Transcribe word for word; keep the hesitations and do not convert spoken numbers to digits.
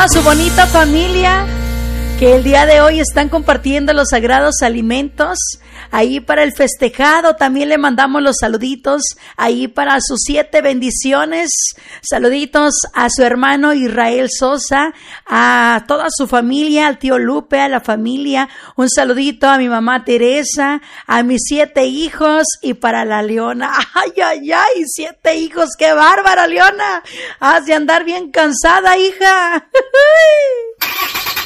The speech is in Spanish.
toda su bonita familia que el día de hoy están compartiendo los sagrados alimentos. Ahí para el festejado también le mandamos los saluditos. Ahí para sus siete bendiciones. Saluditos a su hermano Israel Sosa, a toda su familia, al tío Lupe, a la familia. Un saludito a mi mamá Teresa, a mis siete hijos y para la Leona. Ay, ay, ay, siete hijos, qué bárbara, Leona. Has de andar bien cansada, hija.